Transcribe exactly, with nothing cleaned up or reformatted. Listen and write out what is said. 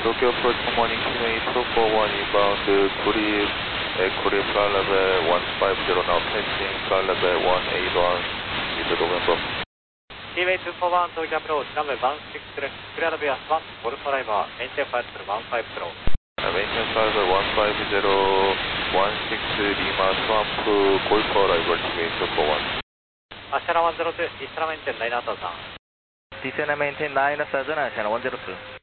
Tokyo approach, good morning, Kimmei two four one inbound, Korea, Korea flight level one five zero, now passing flight level one eight one, is November. Kimmei two four one, Tokyo approach, number one six left, clear level one, Golf arrival, maintain flight level one five zero. Maintain flight level one five zero, one six Lima, Swamp, Golf arrival, Kimmei two four one. Ashana one zero two, Eastern maintain nine thousand. Descend and maintain nine thousand, Ashana one zero two.